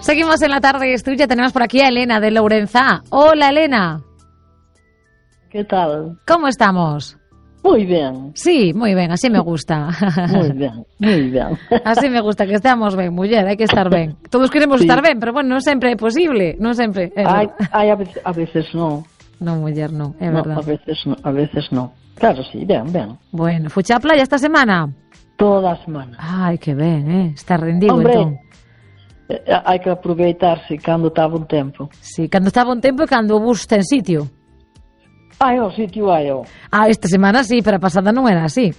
Seguimos en la tarde estudia, tenemos por aquí a Elena de Lourenzá. Hola, Elena. ¿Qué tal? ¿Cómo estamos? Muy bien. Sí, muy bien, así me gusta. Muy bien, muy bien. Así me gusta, que estemos ben, muller, hai que estar ben. Todos queremos estar ben, pero bueno, non sempre é posible, non sempre. A veces no. Non, muller, non, é verdad. A veces no. Claro, sí, ben. Bueno, fuche á playa esta semana? Toda a semana. Ai, que ben, está rendido, Hombre, entón. Hai que aproveitarse cando está bon tempo. Sí, cando está bon tempo e cando o bus ten sitio. Hai o sitio, hai o. Esta semana sí, pero a pasada non era así.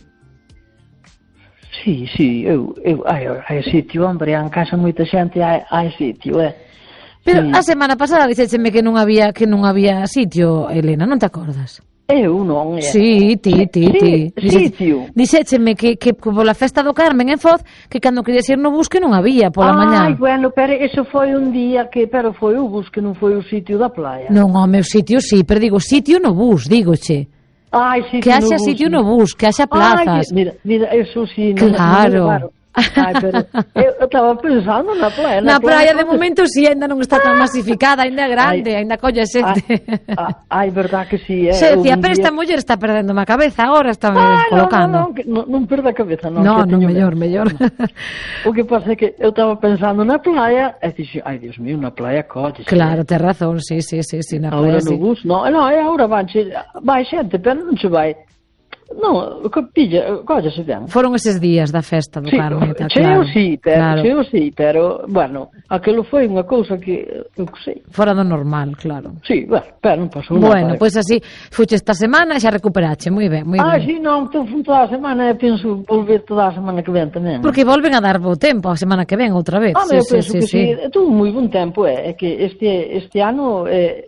Sí, hai sitio, hombre, en casa moita xente hai sitio, Pero sí. a semana pasada dixécheme que non había sitio, Elena, non te acordas? Eu non, Sí, ti. Sitio. Dixécheme que pola festa do Carmen en Foz, que cando querías ir no bus que non había pola mañá. Ai, bueno, pero eso foi un día pero foi o bus que non foi o sitio da playa. Non, o meu sitio sí, pero digo, sitio no bus, dígoche. Ai, sitio Que haxa no bus, sitio sí. no bus, que haxa plazas. Ai, mira, eso sí. Claro. Ai, pero eu estaba pensando na playa. Na praia de momento si ainda non está tan masificada, ainda é grande, ainda colle xente. Ai, verdad que sí, Se decía, pero esta muller está perdendo a cabeza agora, está colocando. Non perda a cabeza, non. Non, mellor. O que pasa é que eu estaba pensando na playa, e dixo, ai, Dios mío, na playa colle. Claro, tes razón, sí, na Ahora playa no sí. bus, non, agora vai xente, pero non se vai. Non, collese ben. Foron eses días da festa do Carmen, Cheo claro. sí, pero, bueno, aquilo foi unha cousa que, eu que sei. Fora do normal, claro. Sí, bueno, pero non pasou nada. Bueno, pois así, fuche esta semana e xa recuperache, moi ben. Sí, non, toda a semana, penso volver toda a semana que ven tamén. Porque volven a dar bo tempo a semana que ven outra vez. Eu penso que sí, tuvo moi bon tempo, é que este ano,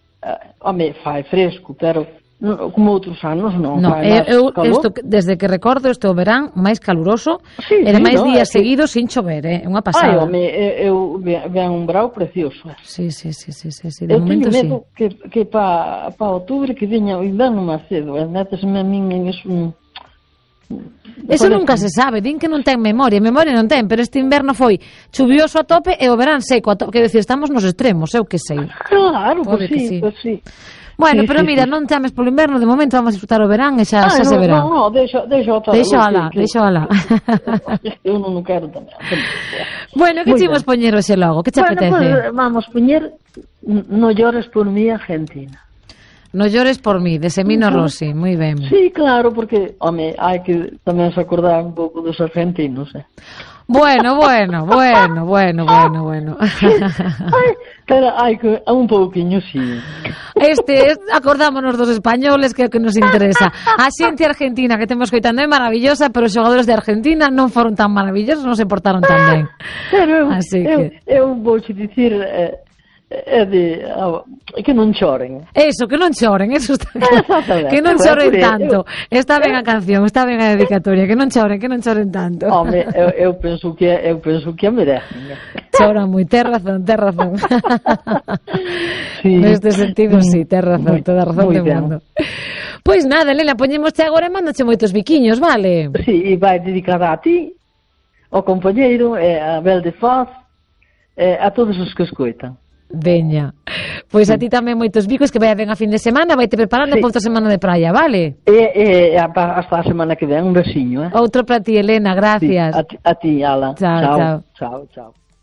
fai fresco, pero como outros anos non. No, desde que recordo este o verán máis caluroso, era máis días seguidos sin chover, é unha pasada. Eu ven un brao precioso. Sí, de momento sí. Eu teño medo que pa outubro que viña o inverno máis cedo, métesme a min en eso. Eso nunca se sabe, din que non ten memoria non ten, pero este inverno foi chuvioso a tope e o verán seco a tope, quero dicir, estamos nos extremos, eu que sei. Claro, pois sí. Bueno, pero mira, non chames polo inverno, de momento vamos a disfrutar o verán e xa se verá. Non, deixo alá. Eu non quero tamén. Bueno, que chimos poñer hoxe logo? Que te apetece? Pues vamos poñer No llores por mí, Argentina. No llores por mí, de Semino Rossi, moi ben. Sí, claro, porque, hai que tamén se acordar un pouco dos argentinos, Bueno. Pero hai que un pouquiño, sí. Acordámonos dos españoles, que é o que nos interesa. A xente argentina que temos coitando é maravillosa, pero os xogadores de Argentina non foron tan maravillosos, non se portaron tan ben. Pero eu vou te dicir que non choren. Eso, que non choren, eso está que non choren tanto. Está ben a canción, está ben a dedicatoria, que non choren tanto. Home, eu penso que a merecen. Choran moi, tes razón. Sí. Neste sentido, sí, tes razón, toda a razón do mundo. Pois nada, Elena, poñémoste agora e mándoche moitos biquiños, vale? Sí, e vai dedicada a ti, ao compañeiro, a Bel de Foz, a todos os que escoitan. Veña, pois a ti tamén moitos bicos, que vai ben a fin de semana, vai te preparando para outra semana de praia, vale? Hasta a semana que ven, un besiño, Outro para ti, Elena, gracias. Sí, a ti, Ala. Chao. Chao.